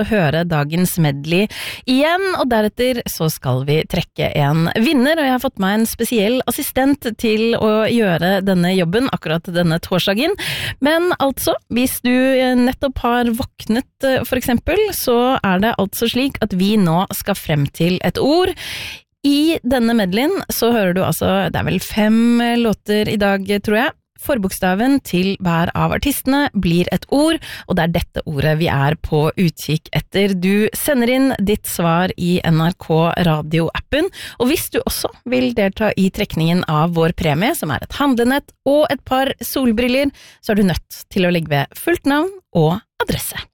å høre dagens medley igjen, og deretter så skal vi trekke en vinner, og jeg har fått meg en spesiell assistent til å gjøre denne jobben akkurat denne torsdagen. Men altså, hvis du nettopp har våknet for eksempel, så det altså slik at vi nå skal frem til et ord. I denne medleyen så hører du altså, det vel 5 låter i dag, tror jeg. Forbokstaven til hver av artistene blir et ord, og det dette ordet vi på utkikk etter. Du sender inn ditt svar i NRK Radio-appen, og hvis du også vil delta i trekningen av vår premie, som et handlenett og et par solbriller, så du nødt til å legge ved fullt navn og adresse.